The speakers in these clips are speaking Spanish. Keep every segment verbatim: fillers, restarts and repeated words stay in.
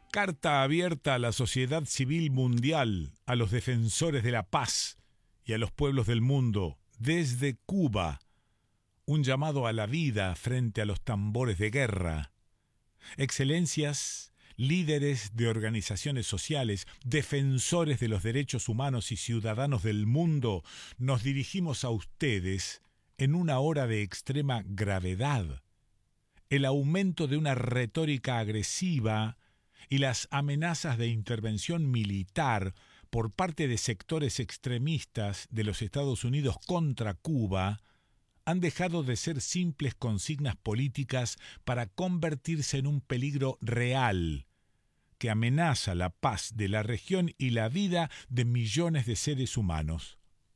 Carta abierta a la sociedad civil mundial, a los defensores de la paz y a los pueblos del mundo, desde Cuba. Un llamado a la vida frente a los tambores de guerra. Excelencias, líderes de organizaciones sociales, defensores de los derechos humanos y ciudadanos del mundo, nos dirigimos a ustedes en una hora de extrema gravedad. El aumento de una retórica agresiva y las amenazas de intervención militar por parte de sectores extremistas de los Estados Unidos contra Cuba han dejado de ser simples consignas políticas para convertirse en un peligro real que amenaza la paz de la región y la vida de millones de seres humanos.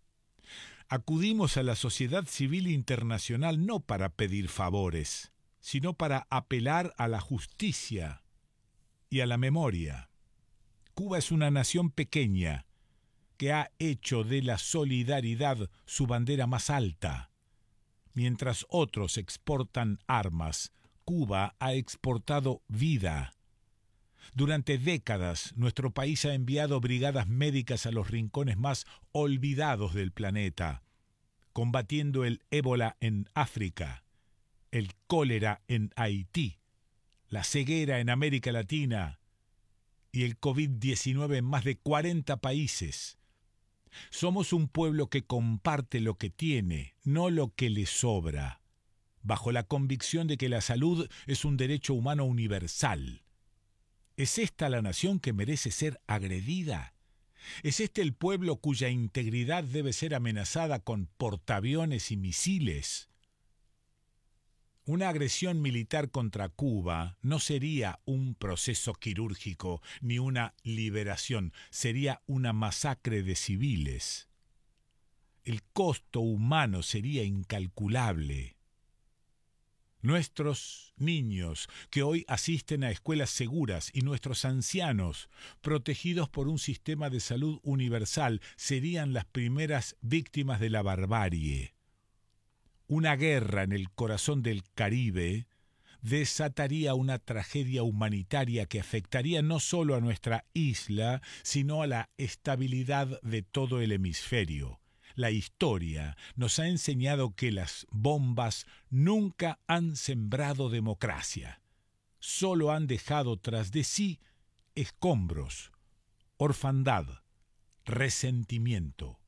Acudimos a la sociedad civil internacional no para pedir favores, sino para apelar a la justicia y a la memoria. Cuba es una nación pequeña que ha hecho de la solidaridad su bandera más alta. Mientras otros exportan armas, Cuba ha exportado vida. Durante décadas, nuestro país ha enviado brigadas médicas a los rincones más olvidados del planeta, combatiendo el ébola en África, el cólera en Haití, la ceguera en América Latina y el covid diecinueve en más de cuarenta países. Somos un pueblo que comparte lo que tiene, no lo que le sobra, bajo la convicción de que la salud es un derecho humano universal. ¿Es esta la nación que merece ser agredida? ¿Es este el pueblo cuya integridad debe ser amenazada con portaaviones y misiles? Una agresión militar contra Cuba no sería un proceso quirúrgico ni una liberación, sería una masacre de civiles. El costo humano sería incalculable. Nuestros niños, que hoy asisten a escuelas seguras, y nuestros ancianos, protegidos por un sistema de salud universal, serían las primeras víctimas de la barbarie. Una guerra en el corazón del Caribe desataría una tragedia humanitaria que afectaría no solo a nuestra isla, sino a la estabilidad de todo el hemisferio. La historia nos ha enseñado que las bombas nunca han sembrado democracia. Solo han dejado tras de sí escombros, orfandad, resentimiento.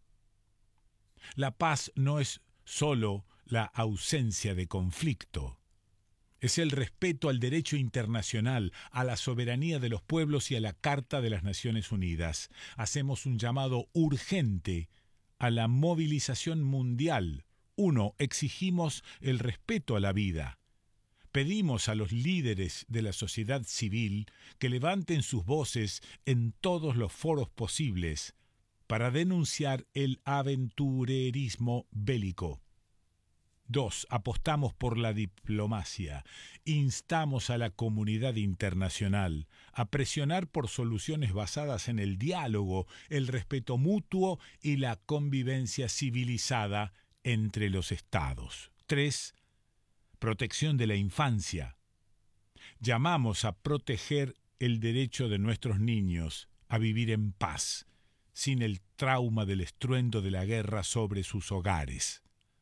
La paz no es solo la ausencia de conflicto. Es el respeto al derecho internacional, a la soberanía de los pueblos y a la Carta de las Naciones Unidas. Hacemos un llamado urgente a la movilización mundial. Uno, exigimos el respeto a la vida. Pedimos a los líderes de la sociedad civil que levanten sus voces en todos los foros posibles para denunciar el aventurerismo bélico. Dos, apostamos por la diplomacia. Instamos a la comunidad internacional a presionar por soluciones basadas en el diálogo, el respeto mutuo y la convivencia civilizada entre los estados. Tres, protección de la infancia. Llamamos a proteger el derecho de nuestros niños a vivir en paz, sin el trauma del estruendo de la guerra sobre sus hogares.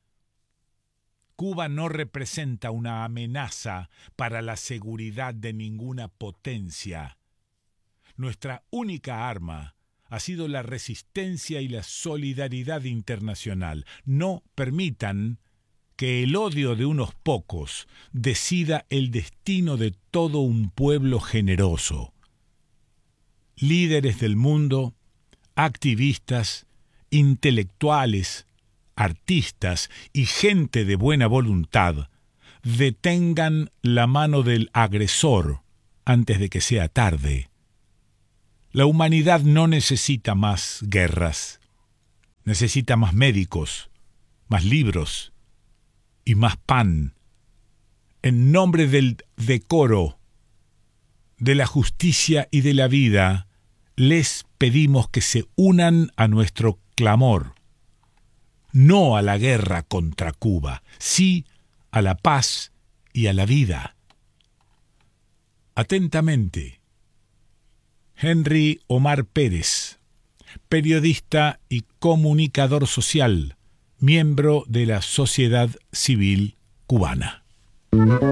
Cuba no representa una amenaza para la seguridad de ninguna potencia. Nuestra única arma ha sido la resistencia y la solidaridad internacional. No permitan que el odio de unos pocos decida el destino de todo un pueblo generoso. Líderes del mundo, activistas, intelectuales, artistas y gente de buena voluntad, detengan la mano del agresor antes de que sea tarde. La humanidad no necesita más guerras, necesita más médicos, más libros y más pan. En nombre del decoro, de la justicia y de la vida, les pedimos que se unan a nuestro clamor. No a la guerra contra Cuba, sí a la paz y a la vida. Atentamente, Henry Omar Pérez, periodista y comunicador social, miembro de la sociedad civil cubana.